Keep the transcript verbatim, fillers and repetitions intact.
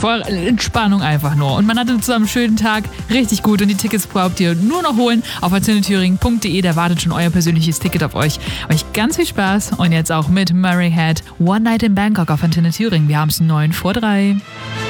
Voll Entspannung einfach nur. Und man hatte zusammen einen schönen Tag. Richtig gut. Und die Tickets braucht ihr nur noch holen auf antenne thüringen punkt de. Da wartet schon euer persönliches Ticket auf euch. Euch ganz viel Spaß. Und jetzt auch mit Murray Head One Night in Bangkok auf Antenne Thüringen. Wir haben es neun vor drei.